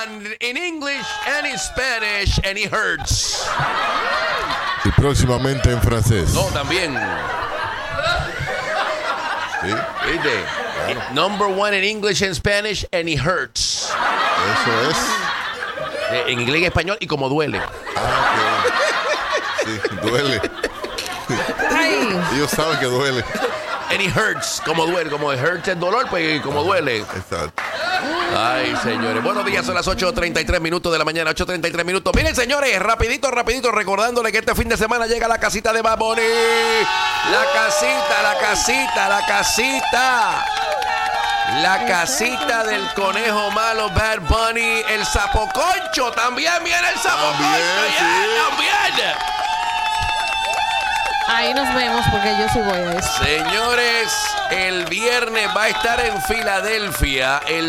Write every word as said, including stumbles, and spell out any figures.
one in English and in Spanish, and it hurts. Y próximamente en francés. No, también. ¿Sí? ¿Viste? Claro. Number one in English and Spanish, and it hurts. Eso es. En inglés y español, y como duele. Ah, ok. Sí, duele. Ay. Ellos saben que duele. And it hurts, como duele, como hurts el dolor, pues como duele. Exacto. Ay, señores. Buenos días, son las ocho treinta y tres minutos de la mañana, ocho treinta y tres minutos. Miren, señores, rapidito, rapidito, recordándole que este fin de semana llega la casita de Bad Bunny. La casita, la casita, la casita. La casita del conejo malo Bad Bunny. El sapoconcho, también viene el sapoconcho. También, yeah, sí. también. Ahí nos vemos porque yo sí voy a eso. Señores, el viernes va a estar en Filadelfia el